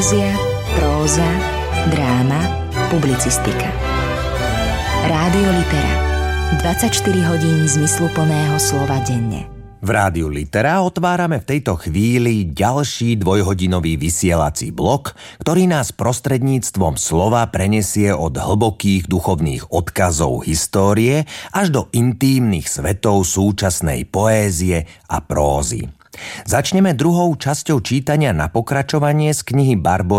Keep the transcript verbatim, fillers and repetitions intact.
Poézia, próza, dráma, publicistika. Rádio Litera. dvadsaťštyri hodín zmysluplného slova denne. V Rádiu Litera otvárame v tejto chvíli ďalší dvojhodinový vysielací blok, ktorý nás prostredníctvom slova prenesie od hlbokých duchovných odkazov histórie až do intímnych svetov súčasnej poézie a prózy. Začneme druhou časťou čítania na pokračovanie z knihy Barbo